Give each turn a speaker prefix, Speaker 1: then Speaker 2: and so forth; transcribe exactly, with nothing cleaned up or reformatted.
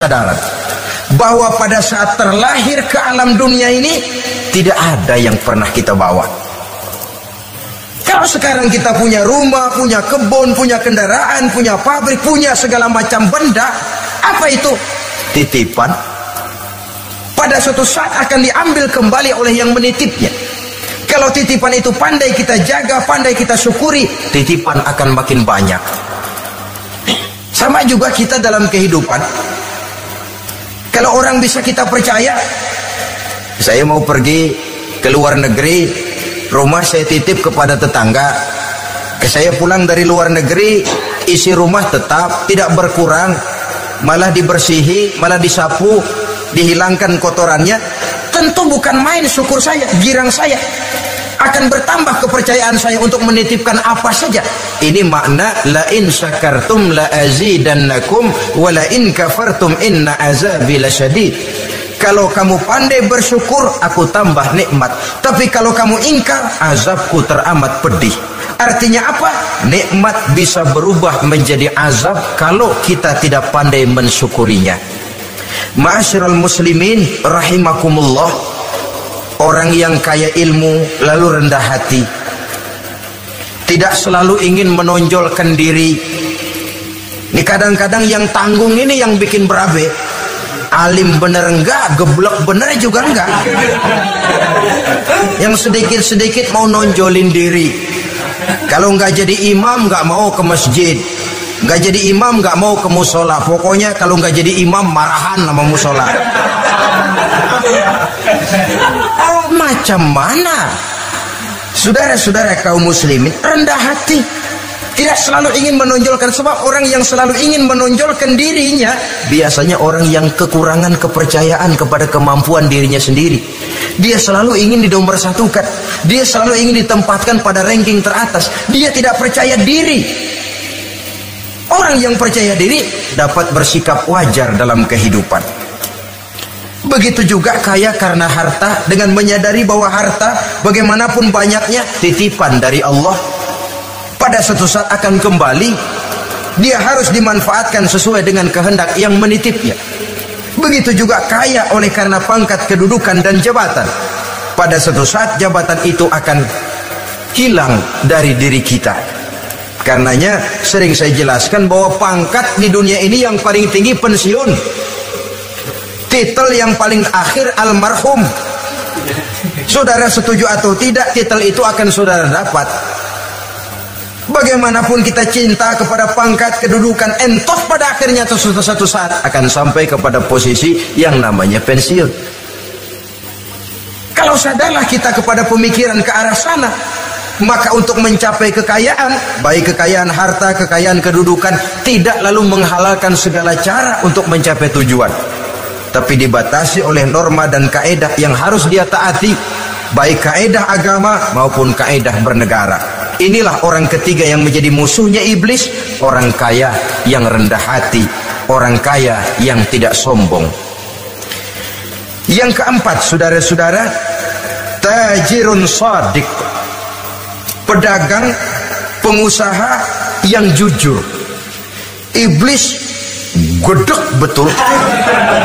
Speaker 1: kesadaran bahwa pada saat terlahir ke alam dunia ini tidak ada yang pernah kita bawa. Kalau sekarang kita punya rumah, punya kebun, punya kendaraan, punya pabrik, punya segala macam benda, apa itu? Titipan. Pada suatu saat akan diambil kembali oleh yang menitipnya. Kalau titipan itu pandai kita jaga, pandai kita syukuri, titipan akan makin banyak. Sama juga kita dalam kehidupan. Kalau orang bisa kita percaya, saya mau pergi ke luar negeri, rumah saya titip kepada tetangga. Saya pulang dari luar negeri, isi rumah tetap tidak berkurang, malah dibersihi, malah disapu, dihilangkan kotorannya. Tentu bukan main syukur saya, girang saya. Akan bertambah kepercayaan saya untuk menitipkan apa saja. Ini makna la in syakartum la azidannakum wa la in kafartum inna azabi lasyadid. Kalau kamu pandai bersyukur, aku tambah nikmat. Tapi kalau kamu ingkar, azabku teramat pedih. Artinya apa? Nikmat bisa berubah menjadi azab kalau kita tidak pandai mensyukurinya. Ma'asyiral muslimin rahimakumullah. Orang yang kaya ilmu lalu rendah hati, tidak selalu ingin menonjolkan diri. Ini kadang-kadang yang tanggung ini yang bikin berabe. Alim bener enggak, geblek bener juga enggak. Yang sedikit-sedikit mau nonjolin diri. Kalau enggak jadi imam enggak mau ke masjid, enggak jadi imam enggak mau ke musola. Pokoknya kalau enggak jadi imam marahan sama musola. Oh, macam mana? Saudara-saudara kaum muslimin, rendah hati. Tidak selalu ingin menonjolkan, sebab orang yang selalu ingin menonjolkan dirinya biasanya orang yang kekurangan kepercayaan kepada kemampuan dirinya sendiri. Dia selalu ingin dinomorsatukan, dia selalu ingin ditempatkan pada ranking teratas. Dia tidak percaya diri. Orang yang percaya diri dapat bersikap wajar dalam kehidupan. Begitu juga kaya karena harta, dengan menyadari bahwa harta bagaimanapun banyaknya titipan dari Allah, pada suatu saat akan kembali. Dia harus dimanfaatkan sesuai dengan kehendak yang menitipnya. Begitu juga kaya oleh karena pangkat, kedudukan dan jabatan. Pada suatu saat jabatan itu akan hilang dari diri kita. Karenanya sering saya jelaskan bahwa pangkat di dunia ini yang paling tinggi pensiun. Titel yang paling akhir almarhum. Saudara setuju atau tidak, titel itu akan saudara dapat. Bagaimanapun kita cinta kepada pangkat, kedudukan, entoh pada akhirnya suatu satu saat akan sampai kepada posisi yang namanya pensiun. Kalau sadarlah kita kepada pemikiran ke arah sana, maka untuk mencapai kekayaan, baik kekayaan harta, kekayaan kedudukan, tidak lalu menghalalkan segala cara untuk mencapai tujuan, tapi dibatasi oleh norma dan kaedah yang harus dia taati, baik kaedah agama maupun kaedah bernegara. Inilah orang ketiga yang menjadi musuhnya iblis, orang kaya yang rendah hati, orang kaya yang tidak sombong. Yang keempat, saudara-saudara, tajirun shadiq, pedagang, pengusaha yang jujur. Iblis gedek betul.